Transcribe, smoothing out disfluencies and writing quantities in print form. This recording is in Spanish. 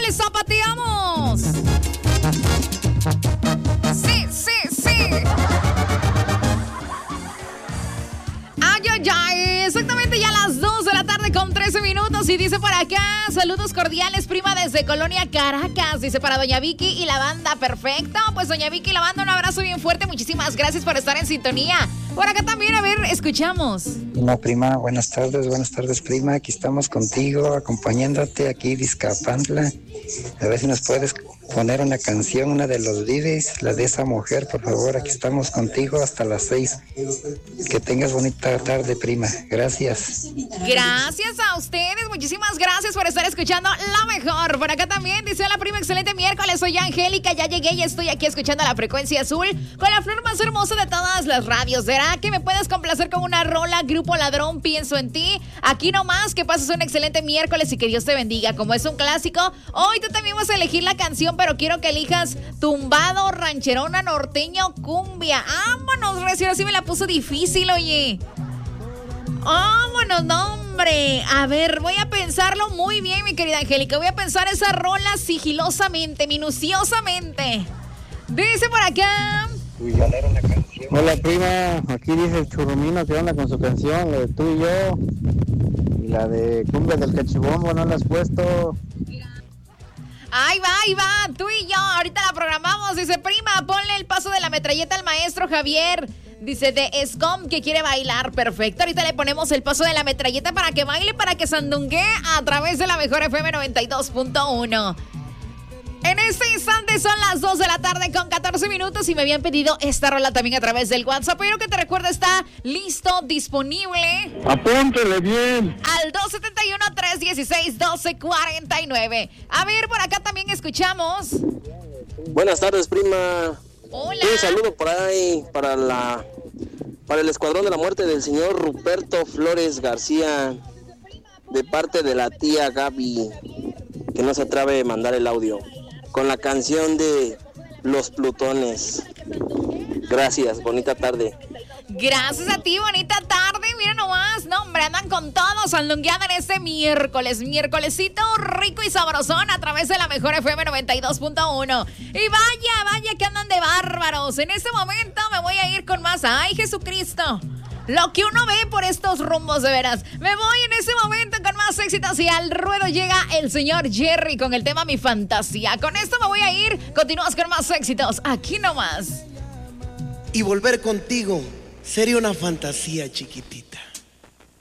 le zapateamos. Sí, sí, sí. Ay, ay, ay. Exactamente ya a las 2 de la tarde con 13 minutos. Y dice por acá, saludos cordiales, prima, desde Colonia Caracas. Dice para doña Vicky y la banda. Perfecto, pues doña Vicky y la banda, un abrazo bien fuerte. Muchísimas gracias por estar en sintonía. Por acá también, a ver, escuchamos. No, prima, buenas tardes, prima. Aquí estamos contigo, acompañándote aquí, Vizcapantla. A ver si nos puedes poner una canción, una de los Vives, la de esa mujer, por favor. Aquí estamos contigo hasta las 6. Que tengas bonita tarde, prima. Gracias. Gracias a ustedes, muchísimas gracias por estar escuchando La Mejor. Por acá también dice la prima, excelente miércoles, soy Angélica, ya llegué y estoy aquí escuchando la frecuencia azul con la flor más hermosa de todas las radios. ¿Será que me puedes complacer con una rola? Grupo Ladrón, pienso en ti. Aquí nomás, que pases un excelente miércoles y que Dios te bendiga. Como es un clásico, hoy tú también vas a elegir la canción, pero quiero que elijas tumbado, rancherona, norteño, cumbia. Vámonos, Recio, así me la puso difícil, oye. Vámonos, no, hombre. A ver, voy a pensarlo muy bien, mi querida Angélica. Voy a pensar esa rola sigilosamente, minuciosamente. Dice por acá. Hola, prima, aquí dice el Churrumino que onda con su canción, la de Tú y Yo, y la de Cumbia del Cachibombo, ¿no la has puesto? Ahí va, Tú y Yo, ahorita la programamos. Dice, prima, ponle el paso de la metralleta al maestro Javier. Dice, de Escom, que quiere bailar. Perfecto, ahorita le ponemos el paso de la metralleta para que baile, para que sandungue a través de la Mejor FM 92.1. En este instante son las 2 de la tarde con 14 minutos y me habían pedido esta rola también a través del WhatsApp. Pero que te recuerda, está listo, disponible. Apúntele bien. Al 271-316-1249. A ver, por acá también escuchamos. Buenas tardes, prima. Hola. Un saludo por ahí para el Escuadrón de la Muerte del señor Ruperto Flores García, de parte de la tía Gaby, que no se atreve a mandar el audio, con la canción de Los Plutones. Gracias, bonita tarde. Gracias a ti, bonita tarde. Mira nomás, no hombre, andan con todos sandungueando en este miércolesito rico y sabrosón a través de la Mejor FM 92.1. Y vaya que andan de bárbaros. En este momento me voy a ir con más. ¡Ay, Jesucristo! Lo que uno ve por estos rumbos, de veras. Me voy en ese momento con más éxitos y al ruedo llega el señor Jerry con el tema Mi Fantasía. Con esto me voy a ir. Continúas con más éxitos. Aquí nomás. Y volver contigo sería una fantasía chiquitita.